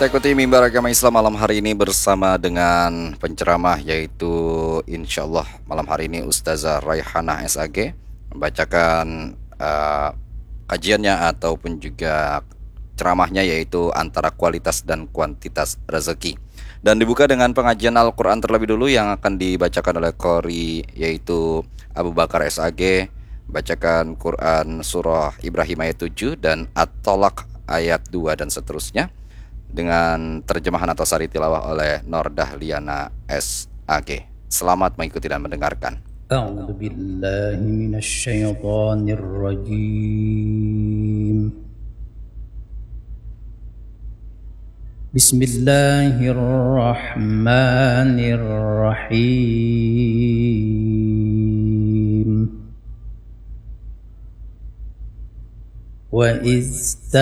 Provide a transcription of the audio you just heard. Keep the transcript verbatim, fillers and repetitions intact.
Kita ikuti mimbar agama Islam malam hari ini bersama dengan penceramah, yaitu insyaallah malam hari ini Ustazah Raihanah S A G membacakan uh, kajiannya ataupun juga ceramahnya, yaitu antara kualitas dan kuantitas rezeki. Dan dibuka dengan pengajian Al-Quran terlebih dulu yang akan dibacakan oleh Qori, yaitu Abu Bakar S A G, bacakan Quran surah Ibrahim ayat tujuh dan At-Tolak ayat dua dan seterusnya, dengan terjemahan atau sari tilawah oleh Nur Dahliana S A G. Selamat mengikuti dan mendengarkan. A'udzu billahi minasy syaithanir rajim. Bismillahirrahmanirrahim. Wa iz